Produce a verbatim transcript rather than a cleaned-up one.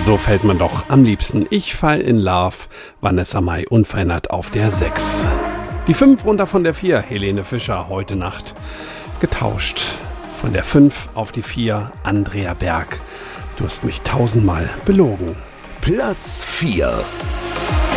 So fällt man doch am liebsten. Ich fall in Love. Vanessa Mai unverändert auf der sechs. Die fünf runter von der vier. Helene Fischer heute Nacht getauscht. Von der fünf auf die vier. Andrea Berg. Du hast mich tausendmal belogen. Platz vier.